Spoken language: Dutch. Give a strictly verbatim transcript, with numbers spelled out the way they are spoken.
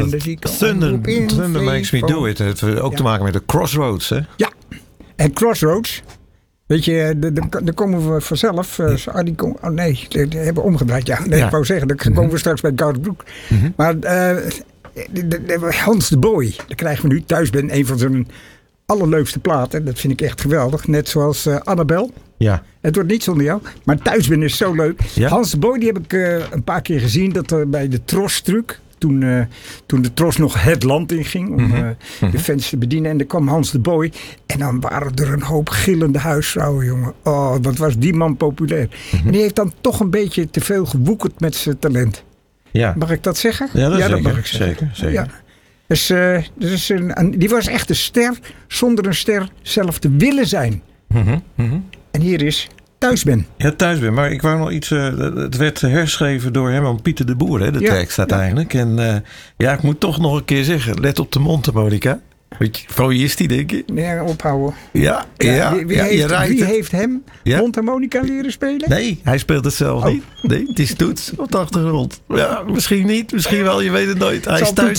En dan zie ik Thunder, Thunder Makes Me Do It. Het heeft ook ja. te maken met de Crossroads, hè? Ja, en Crossroads. Weet je, daar komen we vanzelf. Uh, oh, die kom, oh nee, die hebben we omgedraaid. Ja, nee, ja. ik wou zeggen, dan komen we straks bij Gouden Broek. Mm-hmm. Maar uh, de, de, de, Hans de Boy, dat krijgen we nu. Thuis ben een van zijn allerleukste platen. Dat vind ik echt geweldig. Net zoals uh, Annabel. Ja. Het wordt niet zonder jou. Maar Thuis ben is zo leuk. Ja? Hans de Boy, die heb ik uh, een paar keer gezien. Dat er bij de Tros-truc. Toen, uh, toen de Tros nog het land inging om uh, mm-hmm. de fans te bedienen. En er kwam Hans de Boy. En dan waren er een hoop gillende huisvrouwen, jongen. Oh, wat was die man populair. Mm-hmm. En die heeft dan toch een beetje te veel gewoekerd met zijn talent. Ja. Mag ik dat zeggen? Ja, dat, ja, zeker, dat mag ik zeggen. Zeker, zeker. Ja. Dus, uh, dus een, een, die was echt een ster zonder een ster zelf te willen zijn. Mm-hmm. Mm-hmm. En hier is Thuis ben. Ja, Thuis ben. Maar ik wou nog iets... Uh, het werd herschreven door Herman Pieter de Boer, hè, de ja, tekst uiteindelijk. Ja. En uh, ja, ik moet toch nog een keer zeggen. Let op de mondharmonica. Weet je, van wie is die, denk je? Nee, ophouden. Ja, ja. ja wie wie, ja, heeft, wie heeft hem ja? mondharmonica leren spelen? Nee, hij speelt het zelf oh. niet. Nee, het is toets op de achtergrond. Ja, misschien niet, misschien wel, je weet het nooit. Hij is thuis.